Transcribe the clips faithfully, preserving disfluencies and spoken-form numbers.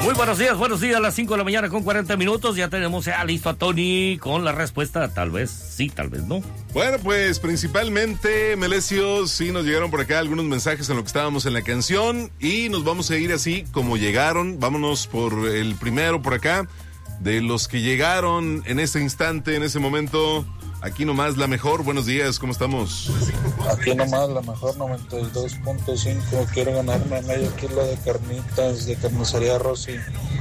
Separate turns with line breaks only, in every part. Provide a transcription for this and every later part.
Muy buenos días, buenos días, a las cinco de la mañana con cuarenta minutos. Ya tenemos ya listo a Tony con la respuesta. Tal vez sí, tal vez no.
Bueno, pues principalmente, Melesio, sí nos llegaron por acá algunos mensajes en lo que estábamos en la canción. Y nos vamos a ir así como llegaron. Vámonos por el primero por acá. De los que llegaron en ese instante, en ese momento. Aquí nomás la mejor. Buenos días, ¿cómo estamos?
Aquí nomás la mejor, noventa y dos punto cinco. Quiero ganarme medio kilo de carnitas de Carnicería Rosy.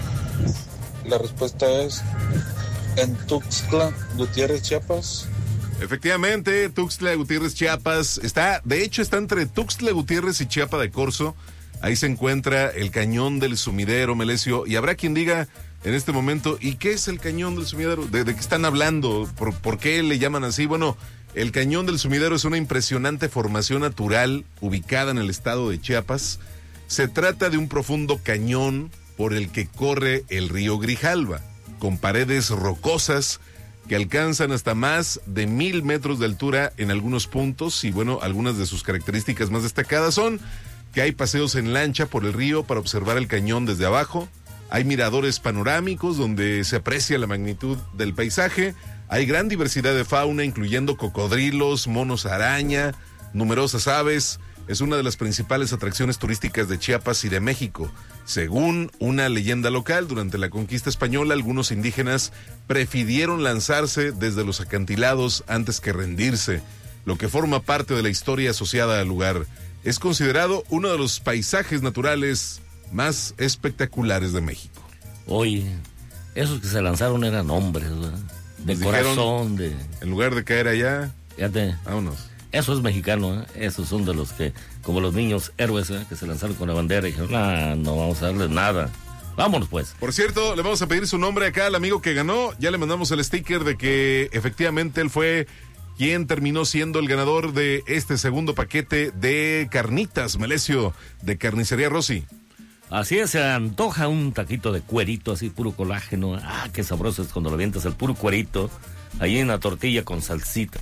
La respuesta es en Tuxtla Gutiérrez, Chiapas.
Efectivamente, Tuxtla Gutiérrez, Chiapas. Está, de hecho, está entre Tuxtla Gutiérrez y Chiapa de Corzo. Ahí se encuentra el Cañón del Sumidero, Melesio. Y habrá quien diga en este momento, ¿y qué es el Cañón del Sumidero? ¿De, de qué están hablando? ¿Por, ¿Por qué le llaman así? Bueno, el Cañón del Sumidero es una impresionante formación natural ubicada en el estado de Chiapas. Se trata de un profundo cañón por el que corre el río Grijalva, con paredes rocosas que alcanzan hasta más de mil metros de altura en algunos puntos. Y bueno, algunas de sus características más destacadas son que hay paseos en lancha por el río para observar el cañón desde abajo. Hay miradores panorámicos donde se aprecia la magnitud del paisaje. Hay gran diversidad de fauna, incluyendo cocodrilos, monos araña, numerosas aves. Es una de las principales atracciones turísticas de Chiapas y de México. Según una leyenda local, durante la conquista española, algunos indígenas prefirieron lanzarse desde los acantilados antes que rendirse, lo que forma parte de la historia asociada al lugar. Es considerado uno de los paisajes naturales más espectaculares de México.
Oye, esos que se lanzaron eran hombres, ¿verdad? De
Nos
corazón,
dijeron,
de...
en lugar de caer allá,
Fíjate,
vámonos.
eso es mexicano, ¿eh? Esos son de los que, como los niños héroes, ¿eh? Que se lanzaron con la bandera y dijeron, ah, no vamos a darles nada. Vámonos pues.
Por cierto, le vamos a pedir su nombre acá al amigo que ganó. Ya le mandamos el sticker de que efectivamente él fue quien terminó siendo el ganador de este segundo paquete de carnitas, Melesio, de Carnicería Rosy.
Así es, se antoja un taquito de cuerito, así puro colágeno. Ah, qué sabroso es cuando lo avientas el puro cuerito, ahí en la tortilla con salsita.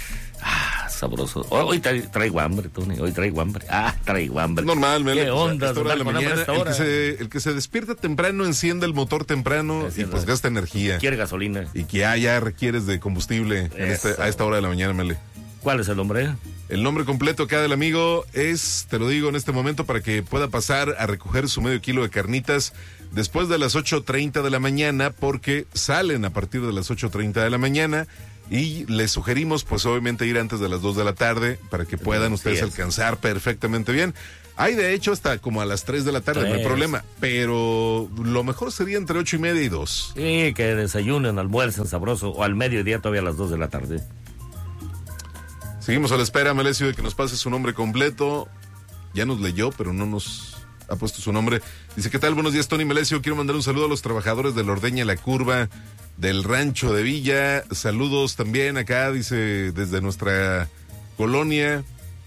Ah, sabroso. Hoy tra- traigo hambre, Tony, hoy traigo hambre. Ah, traigo hambre.
Normal, Mele.
¿Qué onda?
Esta hora de la mañana, el, que se, el que se despierta temprano enciende el motor temprano y pues gasta energía.
Quiere gasolina.
Y que ah, ya requieres de combustible en este, a esta hora de la mañana, Mele.
¿Cuál es el nombre?
El nombre completo acá del amigo es, te lo digo en este momento para que pueda pasar a recoger su medio kilo de carnitas después de las ocho treinta de la mañana, porque salen a partir de las ocho treinta de la mañana y les sugerimos pues obviamente ir antes de las dos de la tarde para que puedan ustedes alcanzar perfectamente bien. Hay de hecho hasta como a las tres de la tarde, tres. No hay problema, pero lo mejor sería entre ocho y media y dos.
Sí, que desayunen, almuercen sabroso, o al mediodía todavía a las dos de la tarde.
Seguimos a la espera, Melesio, de que nos pase su nombre completo. Ya nos leyó, pero no nos ha puesto su nombre. Dice, ¿qué tal? Buenos días, Tony Melesio. Quiero mandar un saludo a los trabajadores de la Ordeña La Curva, del Rancho de Villa. Saludos también acá, dice, desde nuestra colonia.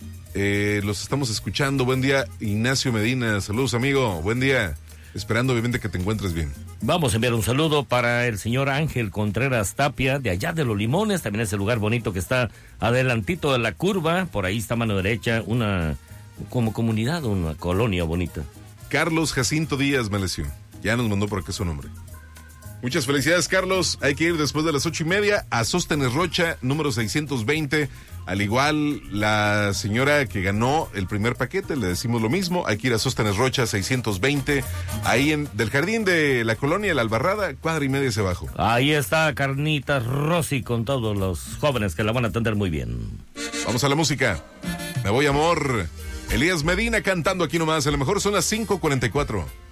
Eh, los estamos escuchando. Buen día, Ignacio Medina. Saludos, amigo. Buen día. Esperando, obviamente, que te encuentres bien.
Vamos a enviar un saludo para el señor Ángel Contreras Tapia, de allá de Los Limones, también ese lugar bonito que está adelantito de la curva, por ahí está a mano derecha, una como comunidad, una colonia bonita.
Carlos Jacinto Díaz, Melesio, ya nos mandó por acá su nombre. Muchas felicidades, Carlos. Hay que ir después de las ocho y media a Sóstenes Rocha, número seiscientos veinte. Al igual, la señora que ganó el primer paquete, le decimos lo mismo. Hay que ir a Sóstenes Rocha, seiscientos veinte. Ahí en del jardín de la colonia La Albarrada, cuadra y media hacia abajo.
Ahí está Carnitas Rosy con todos los jóvenes que la van a atender muy bien.
Vamos a la música. Me voy, amor. Elías Medina cantando aquí nomás. A lo mejor son las cinco cuarenta y cuatro.